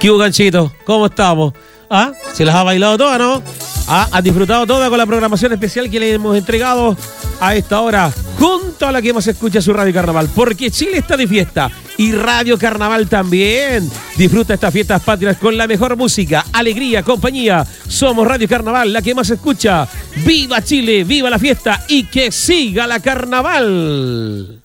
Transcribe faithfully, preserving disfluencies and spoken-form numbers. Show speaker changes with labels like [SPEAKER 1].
[SPEAKER 1] ¿Qué hubo, Ganchito? ¿Cómo estamos? ¿Ah? ¿Se las ha bailado todas, no? ¿Ah? ¿Han disfrutado todas con la programación especial que le hemos entregado a esta hora junto a la que más escucha su Radio Carnaval? Porque Chile está de fiesta y Radio Carnaval también. Disfruta estas fiestas patrias con la mejor música, alegría, compañía. Somos Radio Carnaval, la que más escucha. ¡Viva Chile! ¡Viva la fiesta! ¡Y que siga la Carnaval!